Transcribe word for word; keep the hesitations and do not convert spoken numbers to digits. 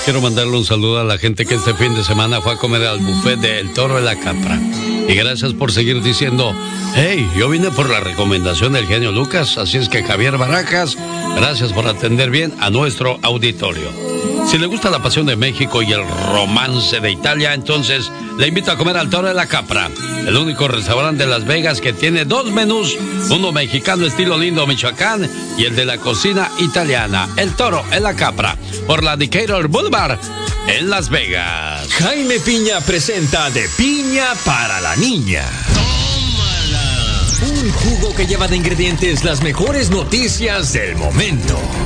Quiero mandarle un saludo a la gente que este fin de semana fue a comer al buffet de El Toro de la Capra. Y gracias por seguir diciendo, hey, yo vine por la recomendación del genio Lucas, así es que Javier Barajas, gracias por atender bien a nuestro auditorio. Si le gusta la pasión de México y el romance de Italia, entonces le invito a comer al Toro de la Capra, el único restaurante de Las Vegas que tiene dos menús, uno mexicano estilo Lindo, Michoacán, y el de la cocina italiana, El Toro en la Capra, por la Decatur Boulevard, en Las Vegas. Jaime Piña presenta De Piña para la Niña. ¡Tómala! Un jugo que lleva de ingredientes las mejores noticias del momento.